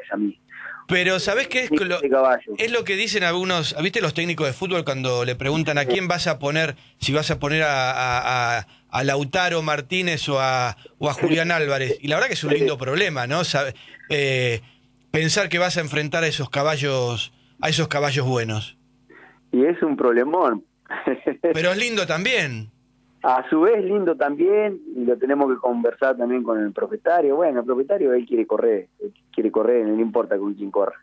es a mí. Pero ¿sabés qué es De caballo. es lo que dicen algunos, viste los técnicos de fútbol cuando le preguntan a quién vas a poner, si vas a poner a Lautaro Martínez o a Julián Álvarez? Y la verdad que es un lindo problema, ¿no? Pensar que vas a enfrentar a esos caballos buenos. Y es un problemón. Pero es lindo también. A su vez lindo también, y lo tenemos que conversar también con el propietario. Bueno, el propietario él quiere correr, no le importa con quién corra.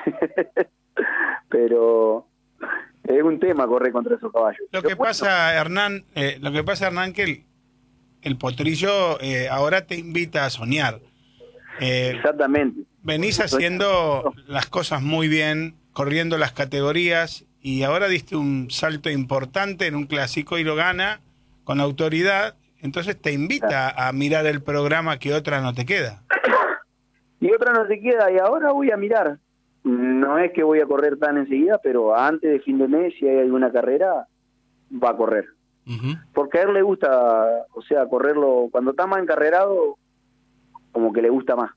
Pero es un tema correr contra esos caballos. Lo que pasa, Hernán, que el potrillo ahora te invita a soñar. Exactamente. Venís haciendo las cosas muy bien, corriendo las categorías, y ahora diste un salto importante en un clásico y lo gana con autoridad, entonces te invita a mirar el programa que otra no te queda. Y otra no te queda, y ahora voy a mirar. No es que voy a correr tan enseguida, pero antes de fin de mes, si hay alguna carrera, va a correr. Uh-huh. Porque a él le gusta, o sea, correrlo, cuando está más encarrerado, como que le gusta más.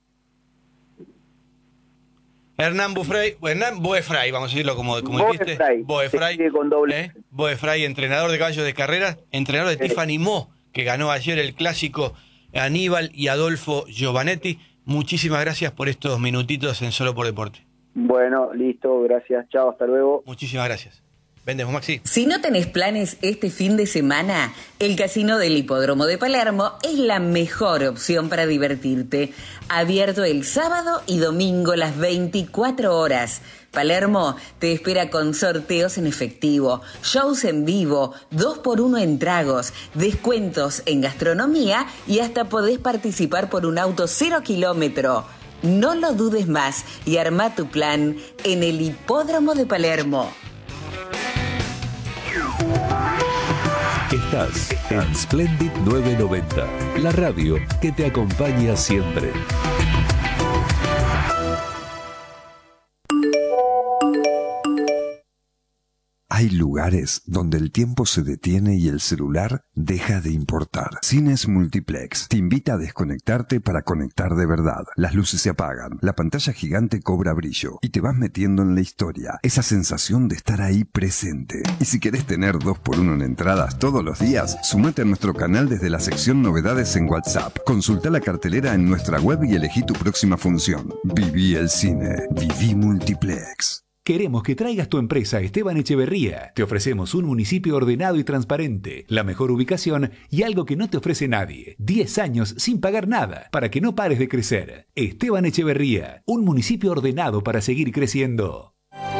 Hernán Boefray, vamos a decirlo como dijiste. Boefray, con doble. Boefray, entrenador de caballos de carrera, entrenador de Tiffany Mo, que ganó ayer el clásico, Aníbal y Adolfo Giovanetti. Muchísimas gracias por estos minutitos en Solo por Deporte. Bueno, listo, gracias, chao, hasta luego. Muchísimas gracias. Vendemos, Maxi. Si no tenés planes este fin de semana, el Casino del Hipódromo de Palermo es la mejor opción para divertirte. Abierto el sábado y domingo las 24 horas. Palermo te espera con sorteos en efectivo, shows en vivo, 2x1 en tragos, descuentos en gastronomía y hasta podés participar por un auto 0 kilómetro. No lo dudes más y arma tu plan en el Hipódromo de Palermo. Estás en Splendid 990, la radio que te acompaña siempre. Hay lugares donde el tiempo se detiene y el celular deja de importar. Cines Multiplex te invita a desconectarte para conectar de verdad. Las luces se apagan, la pantalla gigante cobra brillo y te vas metiendo en la historia. Esa sensación de estar ahí presente. Y si querés tener 2x1 en entradas todos los días, sumate a nuestro canal desde la sección Novedades en WhatsApp. Consulta la cartelera en nuestra web y elegí tu próxima función. Viví el cine. Viví Multiplex. Queremos que traigas tu empresa a Esteban Echeverría. Te ofrecemos un municipio ordenado y transparente, la mejor ubicación y algo que no te ofrece nadie. 10 años sin pagar nada, para que no pares de crecer. Esteban Echeverría, un municipio ordenado para seguir creciendo.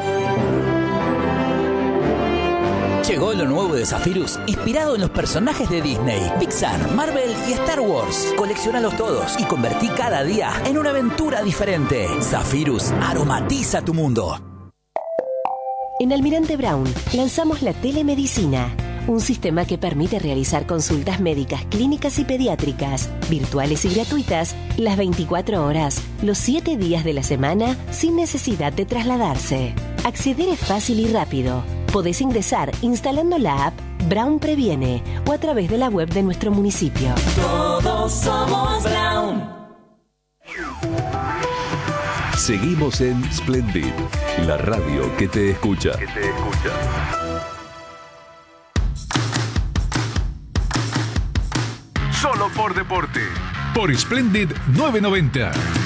Llegó lo nuevo de Zephyrus, inspirado en los personajes de Disney, Pixar, Marvel y Star Wars. Colecciónalos todos y convertí cada día en una aventura diferente. Zephyrus, aromatiza tu mundo. En Almirante Brown lanzamos la telemedicina, un sistema que permite realizar consultas médicas, clínicas y pediátricas, virtuales y gratuitas, las 24 horas, los 7 días de la semana, sin necesidad de trasladarse. Acceder es fácil y rápido. Podés ingresar instalando la app Brown Previene o a través de la web de nuestro municipio. Todos somos Brown. Seguimos en Splendid, la radio que te escucha. Solo por deporte. Por Splendid 990.